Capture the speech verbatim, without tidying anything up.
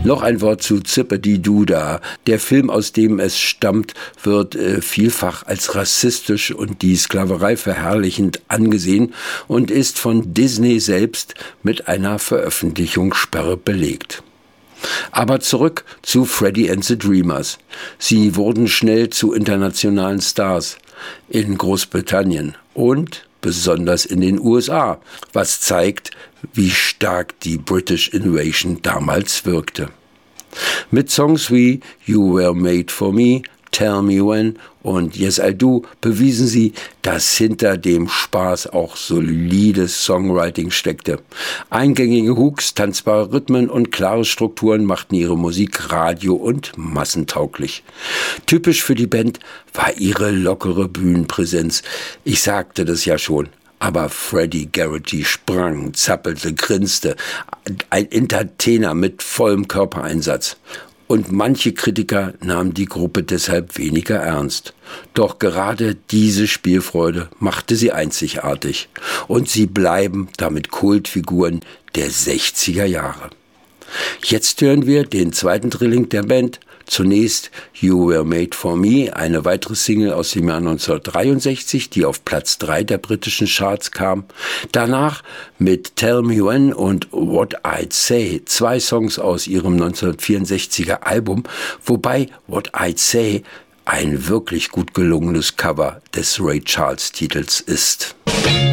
Noch ein Wort zu Zipperdi-Doo-Dah. Der Film, aus dem es stammt, wird äh, vielfach als rassistisch und die Sklaverei verherrlichend angesehen und ist von Disney selbst mit einer Veröffentlichungssperre belegt. Aber zurück zu Freddie and the Dreamers. Sie wurden schnell zu internationalen Stars in Großbritannien und besonders in den U S A, was zeigt, wie stark die British Invasion damals wirkte. Mit Songs wie You Were Made for Me, Tell Me When und Yes I Do bewiesen sie, dass hinter dem Spaß auch solides Songwriting steckte. Eingängige Hooks, tanzbare Rhythmen und klare Strukturen machten ihre Musik radio- und massentauglich. Typisch für die Band war ihre lockere Bühnenpräsenz. Ich sagte das ja schon. Aber Freddie Garrity sprang, zappelte, grinste. Ein Entertainer mit vollem Körpereinsatz. Und manche Kritiker nahmen die Gruppe deshalb weniger ernst. Doch gerade diese Spielfreude machte sie einzigartig. Und sie bleiben damit Kultfiguren der sechziger Jahre. Jetzt hören wir den zweiten Drilling der Band. Zunächst You Were Made for Me, eine weitere Single aus dem Jahr neunzehnhundertdreiundsechzig, die auf Platz drei der britischen Charts kam. Danach mit Tell Me When und What I'd Say, zwei Songs aus ihrem neunzehnhundertvierundsechziger Album, wobei What I'd Say ein wirklich gut gelungenes Cover des Ray Charles Titels ist.